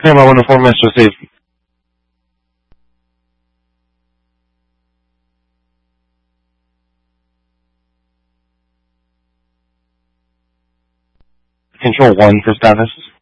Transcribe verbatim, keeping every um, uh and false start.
Camera one oh four, Master Safety. Control one for status.